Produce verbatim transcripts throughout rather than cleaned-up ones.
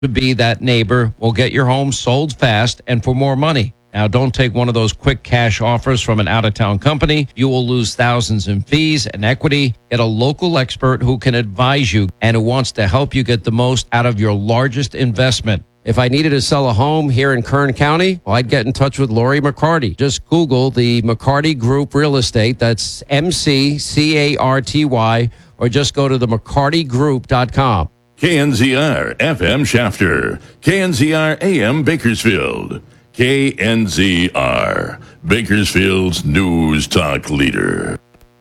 to be that neighbor will get your home sold fast and for more money. Now, don't take one of those quick cash offers from an out-of-town company. You will lose thousands in fees and equity. Get a local expert who can advise you and who wants to help you get the most out of your largest investment. If I needed to sell a home here in Kern County, well, I'd get in touch with Lori McCarty. Just Google the McCarty Group Real Estate. That's M C C A R T Y, or just go to the mccarty group dot com. K N Z R F M Shafter, K N Z R A M Bakersfield, K N Z R, Bakersfield's news talk leader.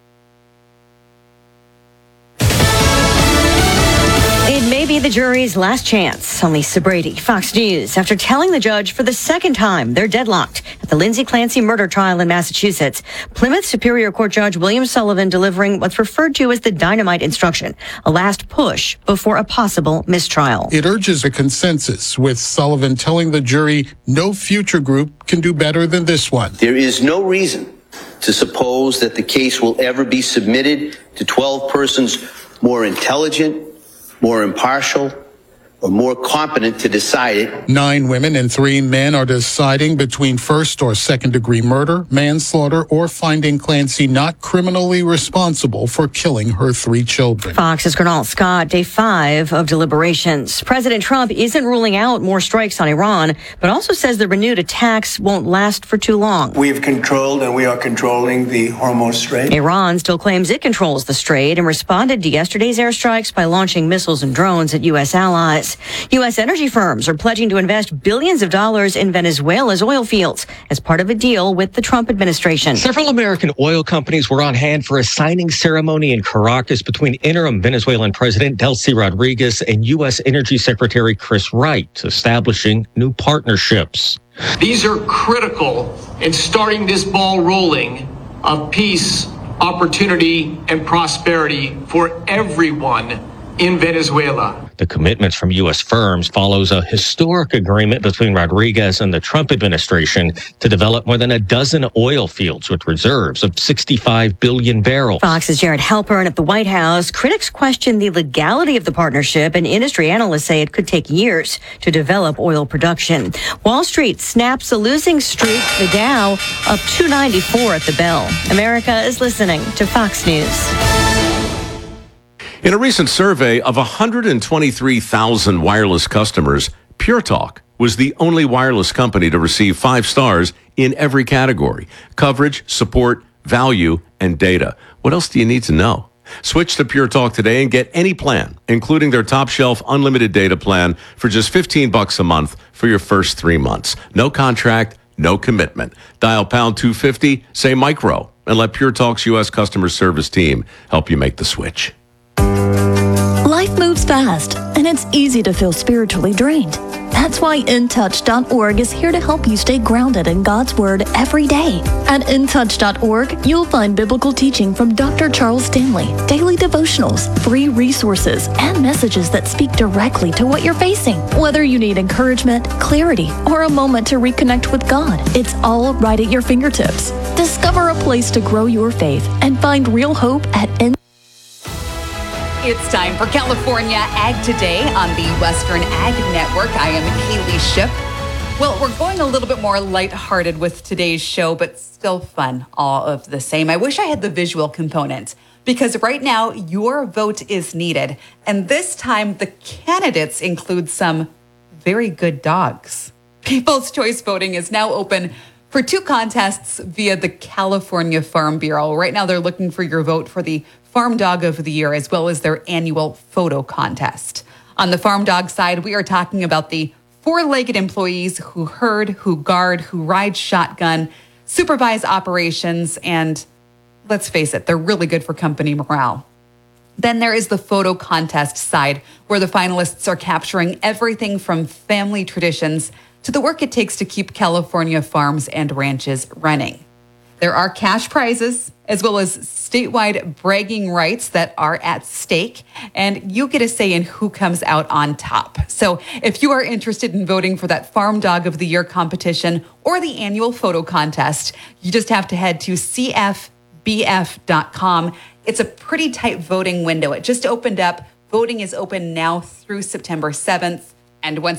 It may be the jury's last chance on Lisa Brady, Fox News, after telling the judge for the second time they're deadlocked at the Lindsay Clancy murder trial in Massachusetts. Plymouth Superior Court Judge William Sullivan delivering what's referred to as the dynamite instruction, a last push before a possible mistrial. It urges a consensus, with Sullivan telling the jury no future group can do better than this one. There is no reason to suppose that the case will ever be submitted to twelve persons more intelligent, more impartial, or more competent to decide it. Nine women and three men are deciding between first or second degree murder, manslaughter, or finding Clancy not criminally responsible for killing her three children. Fox's Gernal Scott, day five of deliberations. President Trump isn't ruling out more strikes on Iran, but also says the renewed attacks won't last for too long. We have controlled and we are controlling the Hormuz Strait. Iran still claims it controls the strait and responded to yesterday's airstrikes by launching missiles and drones at U S allies. U S energy firms are pledging to invest billions of dollars in Venezuela's oil fields as part of a deal with the Trump administration. Several American oil companies were on hand for a signing ceremony in Caracas between interim Venezuelan President Delcy Rodriguez and U S Energy Secretary Chris Wright, establishing new partnerships. These are critical in starting this ball rolling of peace, opportunity, and prosperity for everyone in Venezuela. The commitments from U S firms follows a historic agreement between Rodriguez and the Trump administration to develop more than a dozen oil fields with reserves of sixty-five billion barrels. Fox's Jared Halpern at the White House. Critics question the legality of the partnership, and industry analysts say it could take years to develop oil production. Wall Street snaps a losing streak. The Dow up two ninety-four at the bell. America is listening to Fox News. In a recent survey of one hundred twenty-three thousand wireless customers, Pure Talk was the only wireless company to receive five stars in every category: coverage, support, value, and data. What else do you need to know? Switch to Pure Talk today and get any plan, including their top shelf unlimited data plan for just fifteen bucks a month for your first three months. No contract, no commitment. Dial pound two fifty, say micro, and let Pure Talk's U S customer service team help you make the switch. Life moves fast, and it's easy to feel spiritually drained. That's why In Touch dot org is here to help you stay grounded in God's Word every day. At In Touch dot org, you'll find biblical teaching from Doctor Charles Stanley, daily devotionals, free resources, and messages that speak directly to what you're facing. Whether you need encouragement, clarity, or a moment to reconnect with God, it's all right at your fingertips. Discover a place to grow your faith and find real hope at In. It's time for California Ag Today on the Western Ag Network. I am Haley Shipp. Well, we're going a little bit more lighthearted with today's show, but still fun all of the same. I wish I had the visual component, because right now your vote is needed. And this time the candidates include some very good dogs. People's Choice Voting is now open for two contests via the California Farm Bureau. Right now they're looking for your vote for the Farm Dog of the Year, as well as their annual photo contest. On the farm dog side, we are talking about the four-legged employees who herd, who guard, who ride shotgun, supervise operations, and let's face it, they're really good for company morale. Then there is the photo contest side, where the finalists are capturing everything from family traditions to the work it takes to keep California farms and ranches running. There are cash prizes, as well as statewide bragging rights that are at stake, and you get a say in who comes out on top. So if you are interested in voting for that Farm Dog of the Year competition or the annual photo contest, you just have to head to C F B F dot com. It's a pretty tight voting window. It just opened up. Voting is open now through September seventh. And once